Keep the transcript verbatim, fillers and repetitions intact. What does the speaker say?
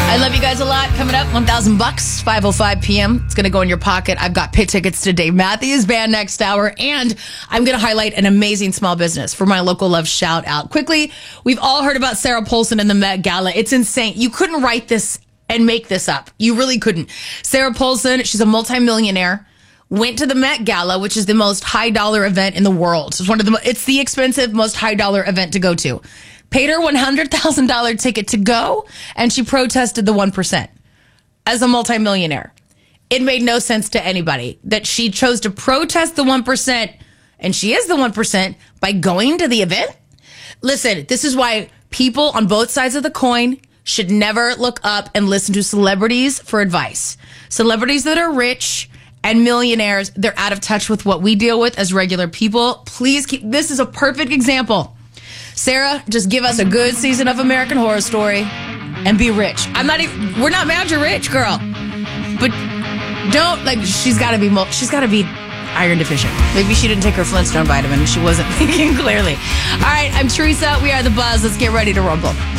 I love you guys a lot. Coming up, one thousand bucks, five oh five p.m. It's going to go in your pocket. I've got pit tickets to Dave Matthews Band next hour, and I'm going to highlight an amazing small business for my local love shout out. Quickly, we've all heard about Sarah Paulson and the Met Gala. It's insane. You couldn't write this and make this up. You really couldn't. Sarah Paulson, she's a multimillionaire, went to the Met Gala, which is the most high dollar event in the world. It's one of the, mo- it's the expensive, most high dollar event to go to. Paid her one hundred thousand dollars ticket to go, and she protested the one percent as a multimillionaire. It made no sense to anybody that she chose to protest the one percent, and she is the one percent, by going to the event. Listen, this is why people on both sides of the coin should never look up and listen to celebrities for advice. Celebrities that are rich and millionaires, they're out of touch with what we deal with as regular people. Please keep, this is a perfect example. Sarah, just give us a good season of American Horror Story and be rich. I'm not even, we're not mad you're rich, girl. But don't, like, she's got to be, she's got to be iron deficient. Maybe she didn't take her Flintstone vitamin. She wasn't thinking clearly. All right, I'm Teresa. We are The Buzz. Let's get ready to rumble.